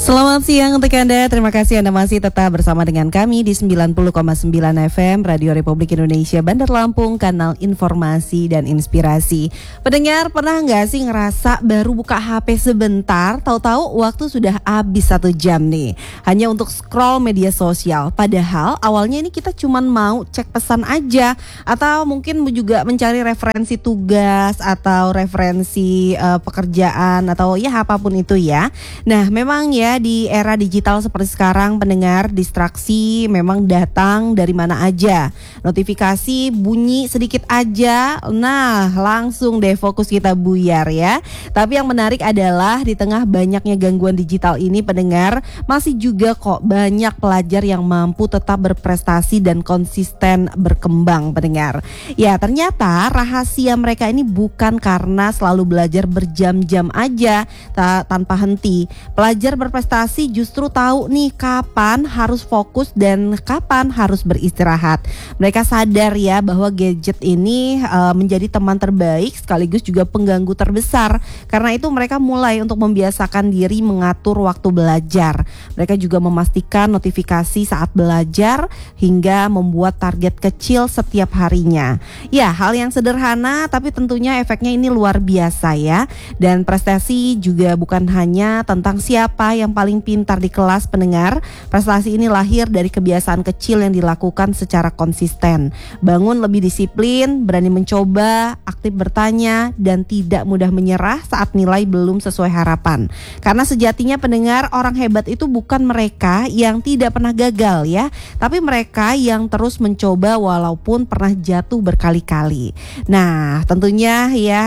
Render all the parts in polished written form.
Selamat siang untuk Anda, terima kasih Anda masih tetap bersama dengan kami di 90,9 FM Radio Republik Indonesia Bandar Lampung, kanal informasi dan inspirasi. Pendengar, pernah nggak sih ngerasa baru buka HP sebentar, tahu-tahu waktu sudah habis 1 jam nih, hanya untuk scroll media sosial. Padahal awalnya ini kita cuma mau cek pesan aja, atau mungkin juga mencari referensi tugas, atau referensi pekerjaan, atau ya apapun itu ya. Nah memang ya, di era digital seperti sekarang, pendengar, distraksi memang datang dari mana aja. Notifikasi bunyi sedikit aja, nah langsung deh fokus kita buyar ya. Tapi yang menarik adalah di tengah banyaknya gangguan digital ini, pendengar, masih juga kok banyak pelajar yang mampu tetap berprestasi dan konsisten berkembang, pendengar. Ya, ternyata rahasia mereka ini bukan karena selalu belajar berjam-jam aja tanpa henti. Pelajar berprestasi justru tahu nih kapan harus fokus dan kapan harus beristirahat. Mereka sadar ya bahwa gadget ini menjadi teman terbaik sekaligus juga pengganggu terbesar. Karena itu mereka mulai untuk membiasakan diri mengatur waktu belajar. Mereka juga memastikan notifikasi saat belajar hingga membuat target kecil setiap harinya. Ya, hal yang sederhana tapi tentunya efeknya ini luar biasa ya. Dan prestasi juga bukan hanya tentang siapa yang paling pintar di kelas, pendengar. Prestasi ini lahir dari kebiasaan kecil yang dilakukan secara konsisten. Bangun lebih disiplin, berani mencoba, aktif bertanya, dan tidak mudah menyerah saat nilai belum sesuai harapan. Karena sejatinya, pendengar, orang hebat itu bukan mereka yang tidak pernah gagal ya, tapi mereka yang terus mencoba walaupun pernah jatuh berkali-kali. Nah, tentunya ya,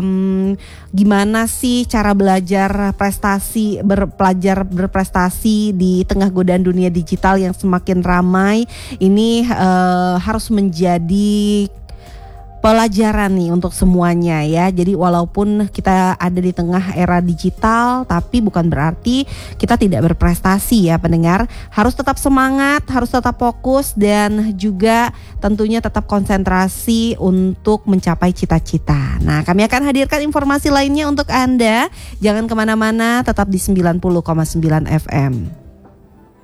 gimana sih cara belajar pelajar berprestasi di tengah godaan dunia digital yang semakin ramai ini harus menjadi pelajaran nih untuk semuanya ya. Jadi walaupun kita ada di tengah era digital, tapi bukan berarti kita tidak berprestasi ya, pendengar. Harus tetap semangat, harus tetap fokus, dan juga tentunya tetap konsentrasi untuk mencapai cita-cita. Nah, kami akan hadirkan informasi lainnya untuk Anda. Jangan kemana-mana, tetap di 90,9 FM.